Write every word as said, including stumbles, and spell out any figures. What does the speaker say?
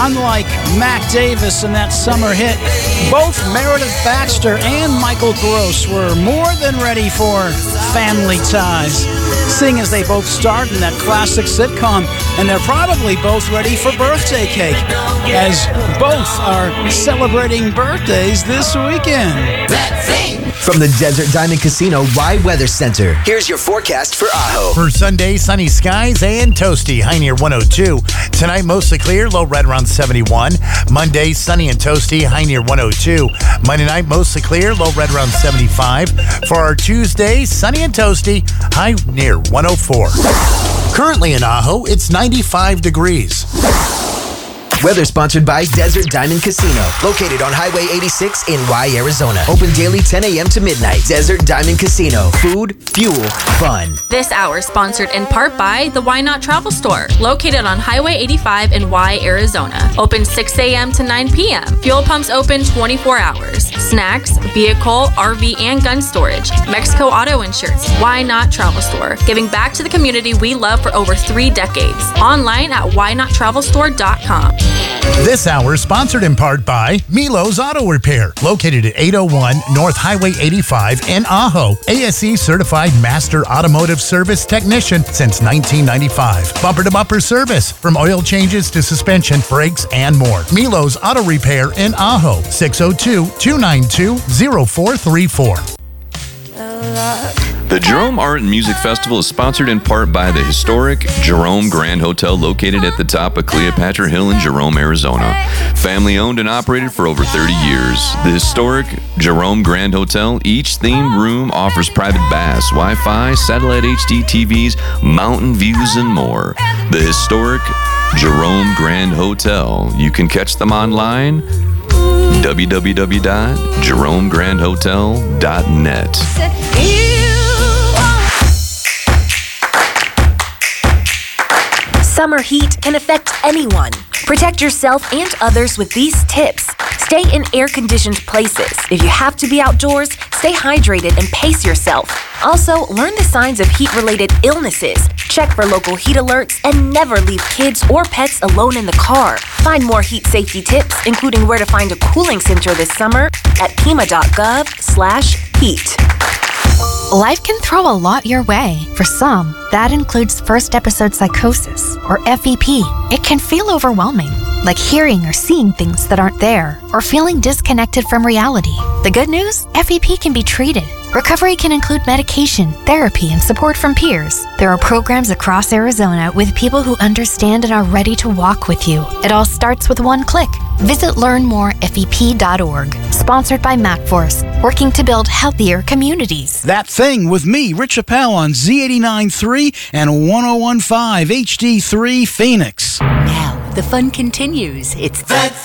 Unlike Mac Davis in that summer hit, both Meredith Baxter and Michael Gross were more than ready for family ties, seeing as they both starred in that classic sitcom, and they're probably both ready for birthday cake, as both are celebrating birthdays this weekend. Let's sing! From the Desert Diamond Casino Y Weather Center, here's your forecast for Ajo. For Sunday, sunny skies and toasty, high near one oh two. Tonight, mostly clear, low right around seventy-one. Monday, sunny and toasty, high near one oh two. Monday night, mostly clear, low right around seventy-five. For our Tuesday, sunny and toasty, high near one oh four. Currently in Ajo, it's ninety-five degrees. Weather sponsored by Desert Diamond Casino, located on Highway eighty-six in Y, Arizona. Open daily ten a.m. to midnight. Desert Diamond Casino. Food, fuel, fun. This hour sponsored in part by the Why Not Travel Store, located on Highway eighty-five in Y, Arizona. Open six a.m. to nine p.m. Fuel pumps open twenty-four hours. Snacks, vehicle, R V, and gun storage. Mexico Auto Insurance. Why Not Travel Store, giving back to the community we love for over three decades. Online at why not travel store dot com. This hour sponsored in part by Milo's Auto Repair, located at eight oh one North Highway eighty-five in Ajo. A S E certified master automotive service technician since nineteen ninety-five. Bumper to bumper service from oil changes to suspension, brakes, and more. Milo's Auto Repair in Ajo, six oh two, two nine two, oh four three four. The Jerome Art and Music Festival is sponsored in part by the historic Jerome Grand Hotel, located at the top of Cleopatra Hill in Jerome, Arizona. Family owned and operated for over thirty years. The historic Jerome Grand Hotel, each themed room offers private baths, Wi-Fi, satellite H D T Vs, mountain views, and more. The historic Jerome Grand Hotel. You can catch them online, w w w dot jerome grand hotel dot net. Summer heat can affect anyone. Protect yourself and others with these tips. Stay in air-conditioned places. If you have to be outdoors, stay hydrated and pace yourself. Also, learn the signs of heat-related illnesses. Check for local heat alerts and never leave kids or pets alone in the car. Find more heat safety tips, including where to find a cooling center this summer at pima dot gov slash heat. Life can throw a lot your way. For some, that includes first episode psychosis, or F E P. It can feel overwhelming, like hearing or seeing things that aren't there, or feeling disconnected from reality. The good news? F E P can be treated. Recovery can include medication, therapy, and support from peers. There are programs across Arizona with people who understand and are ready to walk with you. It all starts with one click. Visit learn more f e p dot org. Sponsored by MacForce, working to build healthier communities. That Thing with me, Rich Appel, on Z eighty-nine point three and one oh one point five H D three Phoenix. Now, the fun continues. It's That